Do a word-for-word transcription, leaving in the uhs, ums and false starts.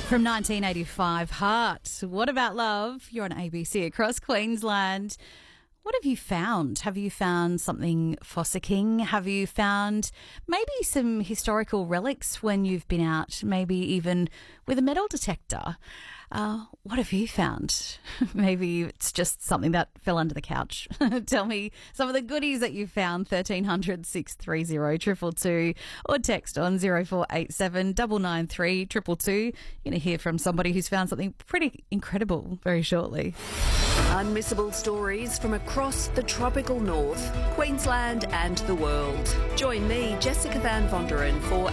From nineteen eighty-five, Heart. What About Love? You're on A B C across Queensland. What have you found? Have you found something fossicking? Have you found maybe some historical relics when you've been out, maybe even with a metal detector? Uh, what have you found? Maybe it's just something that fell under the couch. Tell me some of the goodies that you found. thirteen hundred, six three zero, two two two or text on zero four eight seven, nine nine three, two two two. You're going to hear from somebody who's found something pretty incredible very shortly. Unmissable stories from across the tropical north, Queensland and the world. Join me, Jessica Van Vonderen, for